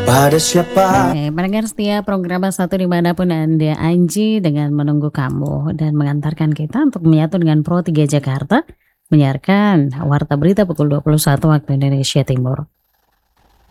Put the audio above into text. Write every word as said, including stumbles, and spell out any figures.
Pada siapa? Oke, pendengar setia program satu dimanapun Anda, Anji dengan menunggu kamu dan mengantarkan kita untuk menyatu dengan Pro tiga Jakarta, menyiarkan Warta Berita pukul dua puluh satu waktu Indonesia Timur.